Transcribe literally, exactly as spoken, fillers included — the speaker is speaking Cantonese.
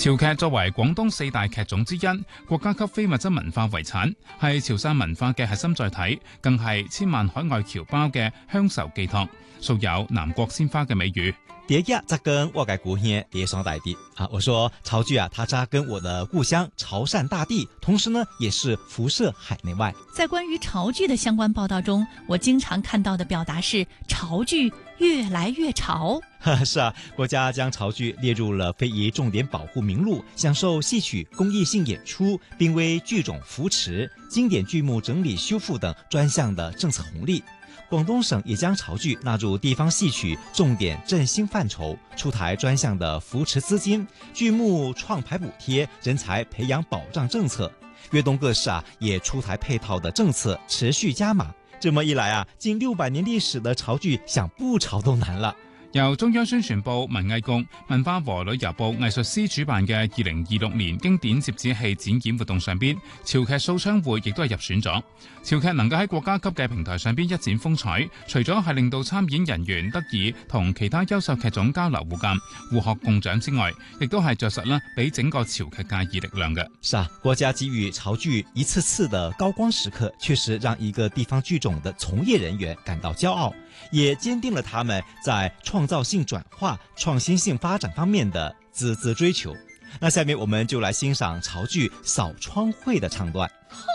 潮劇作為廣東四大劇種之一，國家級非物質文化遺產，係潮汕文化嘅核心載體，更係千萬海外僑胞嘅鄉愁寄託，素有南國鮮花嘅美譽。 第一扎根我嘅故鄉第雙大地啊！我說潮劇啊，它扎根我的故鄉潮汕大地，同時呢，也是輻射海內外。 在關於潮劇的相關報道中，我經常看到的表達是潮劇越來越潮。 是啊，國家將潮劇列入了非遺重點保護名錄，享受戲曲公益性演出，並為劇種扶持、經典劇目整理修復等專項的政策紅利。廣東省也將潮劇納入地方戲曲重點振興範疇，出台專項的扶持資金、劇目創牌補貼、人才培養保障政策。粵東各市啊，也出台配套的政策，持續加碼。這麼一來啊，近六百年歷史的潮劇想不潮都難了。 由中央宣傳部、文藝局、文化和旅遊部藝術司主辦嘅二零二六年經典折子戲展演活動上邊，潮劇掃窗會亦都係入選咗。潮劇能夠喺國家級嘅平台上邊一展風采，除咗係令到參演人員得以同其他優秀劇種交流互鑑、互學共長之外，亦都係着實啦，俾整個潮劇界以力量嘅。 是啊，國家給予潮劇一次次的高光時刻，確實讓一個地方劇種的從業人員感到驕傲，也堅定了他們在創造性轉化、創新性發展方面的孜孜追求。那下面我們就來欣賞潮劇掃窗會的唱段。